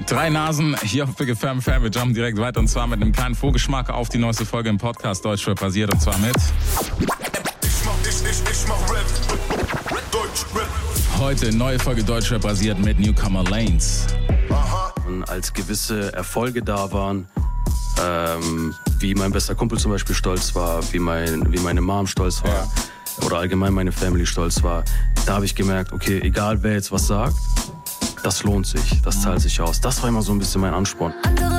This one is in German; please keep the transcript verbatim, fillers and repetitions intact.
Drei Nasen hier auf Big F M Fan. Wir jumpen direkt weiter und zwar mit einem kleinen Vorgeschmack auf die neueste Folge im Podcast Deutschrap basiert und zwar mit Ich mach, ich, ich, ich mach Rap. Deutschrap. Heute neue Folge Deutschrap basiert mit Newcomer Lanes. Aha. Und als gewisse Erfolge da waren, ähm, wie mein bester Kumpel zum Beispiel stolz war, wie, mein, wie meine Mom stolz war, Ja. oder allgemein meine Family stolz war, da habe ich gemerkt, okay, egal wer jetzt was sagt, das lohnt sich, das zahlt sich aus. Das war immer so ein bisschen mein Ansporn.